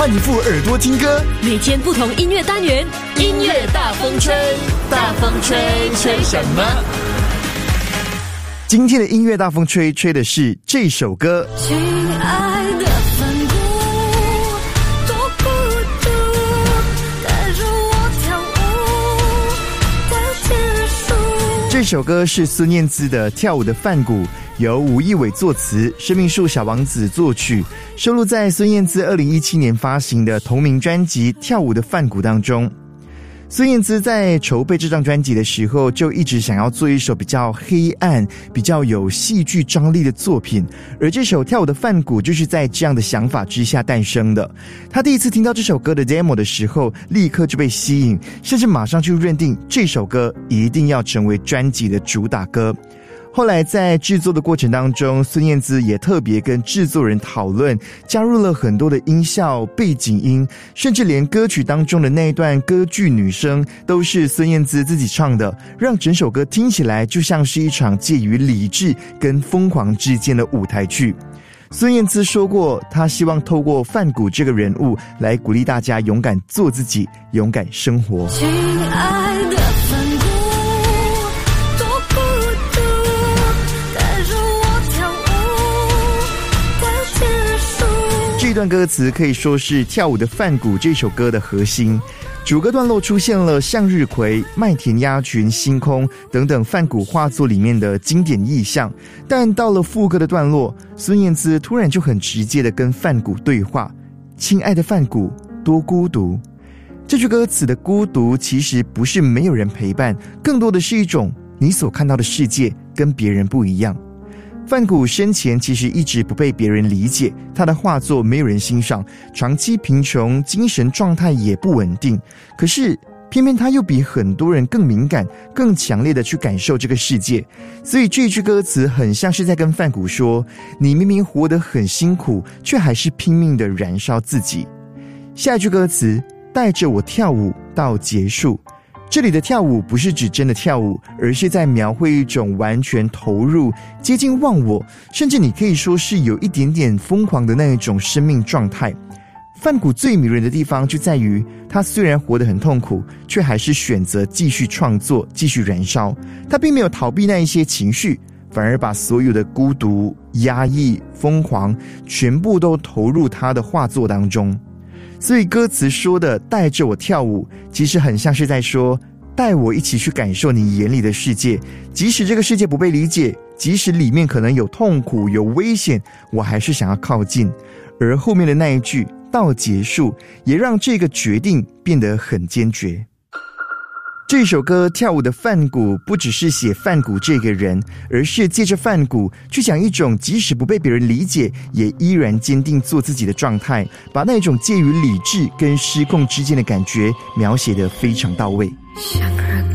换你副耳朵听歌， 每天不同音乐单元， 音乐大风吹，大风吹，吹什么？今天的音乐大风吹，吹的是这首歌。 亲爱的梵谷，多孤独，带着我跳舞到结束。 这首歌是孙燕姿的《跳舞的梵谷》，由吴亦伟作词，生命树小王子作曲，收录在孙燕姿2017年发行的同名专辑《跳舞的梵谷》当中。孙燕姿在筹备这张专辑的时候，就一直想要做一首比较黑暗、比较有戏剧张力的作品，而这首《跳舞的梵谷》就是在这样的想法之下诞生的。他第一次听到这首歌的 demo 的时候，立刻就被吸引，甚至马上就认定这首歌一定要成为专辑的主打歌。后来在制作的过程当中，孙燕姿也特别跟制作人讨论，加入了很多的音效、背景音，甚至连歌曲当中的那一段歌剧女声都是孙燕姿自己唱的，让整首歌听起来就像是一场介于理智跟疯狂之间的舞台剧。孙燕姿说过，她希望透过梵谷这个人物来鼓励大家勇敢做自己，勇敢生活。 亲爱的梵谷，多孤独，带着我跳舞到结束。 这段歌词可以说是《跳舞的梵谷》这首歌的核心。主歌段落出现了向日葵、麦田鸭群、星空等等梵谷画作里面的经典意象，但到了副歌的段落，孙燕姿突然就很直接的跟梵谷对话：亲爱的梵谷，多孤独。这句歌词的孤独其实不是没有人陪伴，更多的是一种你所看到的世界跟别人不一样。梵谷生前其实一直不被别人理解，他的画作没有人欣赏，长期贫穷，精神状态也不稳定。可是偏偏他又比很多人更敏感，更强烈的去感受这个世界。所以这句歌词很像是在跟梵谷说，你明明活得很辛苦，却还是拼命的燃烧自己。下一句歌词，带着我跳舞到结束。这里的跳舞不是指真的跳舞，而是在描绘一种完全投入、接近忘我，甚至你可以说是有一点点疯狂的那一种生命状态。梵谷最迷人的地方就在于，他虽然活得很痛苦，却还是选择继续创作、继续燃烧。他并没有逃避那一些情绪，反而把所有的孤独、压抑、疯狂全部都投入他的画作当中。所以歌词说的带着我跳舞，其实很像是在说，带我一起去感受你眼里的世界，即使这个世界不被理解，即使里面可能有痛苦有危险，我还是想要靠近。而后面的那一句到结束，也让这个决定变得很坚决。这首歌《跳舞的梵谷》不只是写梵谷这个人，而是借着梵谷去讲一种即使不被别人理解，也依然坚定做自己的状态，把那种介于理智跟失控之间的感觉描写得非常到位。